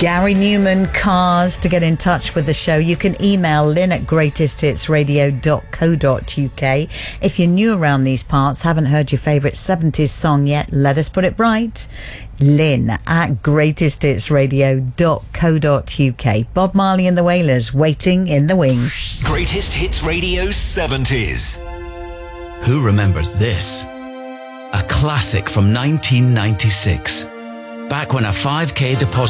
Gary Newman, Cars. To get in touch with the show, you can email lynn@greatesthitsradio.co.uk. If you're new around these parts, haven't heard your favourite 70s song yet, let us put it right. lynn@greatesthitsradio.co.uk. Bob Marley and the Wailers, Waiting in the Wings. Greatest Hits Radio 70s. Who remembers this? A classic from 1996. Back when a 5k deposit